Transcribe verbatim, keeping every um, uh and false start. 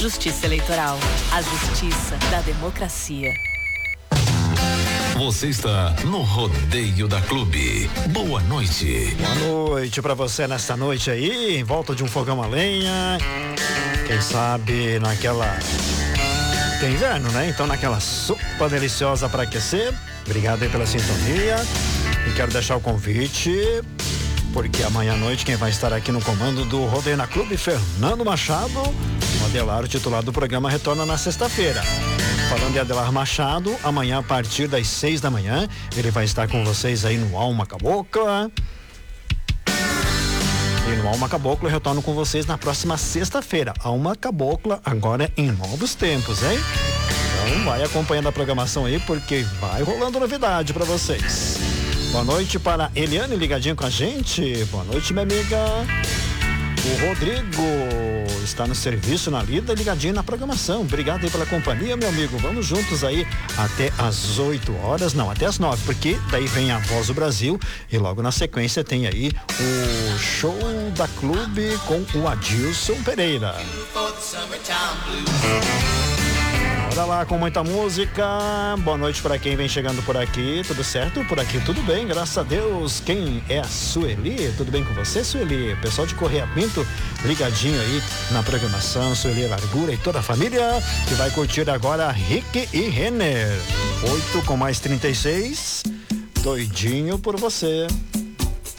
Justiça Eleitoral, a justiça da democracia. Você está no Rodeio da Clube. Boa noite. Boa noite pra você nesta noite aí, em volta de um fogão a lenha. Quem sabe naquela... Tem inverno, né? Então naquela sopa deliciosa pra aquecer. Obrigado aí pela sintonia. E quero deixar o convite, porque amanhã à noite quem vai estar aqui no comando do Rodeio na Clube, Fernando Machado, o Adelar, o titular do programa, retorna na sexta-feira. Falando de Adelar Machado, amanhã a partir das seis da manhã, ele vai estar com vocês aí no Alma Cabocla. E no Alma Cabocla eu retorno com vocês na próxima sexta-feira. Alma Cabocla agora em novos tempos, hein? Então vai acompanhando a programação aí, porque vai rolando novidade pra vocês. Boa noite para Eliane, ligadinho com a gente. Boa noite, minha amiga. O Rodrigo está no serviço na lida, ligadinho na programação. Obrigado aí pela companhia, meu amigo. Vamos juntos aí até às oito horas, não, até às nove, porque daí vem a Voz do Brasil e logo na sequência tem aí o Show da Clube com o Adilson Pereira. Bora lá com muita música. Boa noite para quem vem chegando por aqui. Tudo certo? Por aqui tudo bem, graças a Deus. Quem é a Sueli? Tudo bem com você, Sueli? Pessoal de Correia Pinto, ligadinho aí na programação. Sueli Largura e toda a família que vai curtir agora Rick e Renner. oito com mais trinta e seis. Doidinho por você.